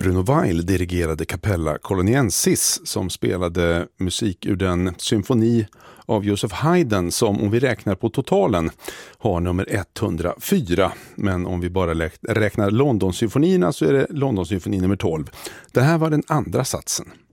Bruno Weil dirigerade Capella Coloniensis som spelade musik ur den symfoni av Joseph Haydn som, om vi räknar på totalen, har nummer 104. Men om vi bara räknar Londonsymfonierna så är det Londonsymfoni nummer 12. Det här var den andra satsen.